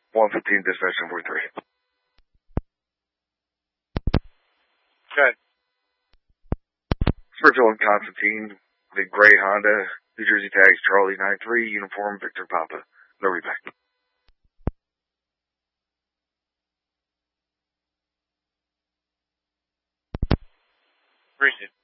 115 dispatch 43. Okay. Springfield and Constantine, the gray Honda, New Jersey tags Charlie 93, uniform Victor Papa. No read back. Appreciate it.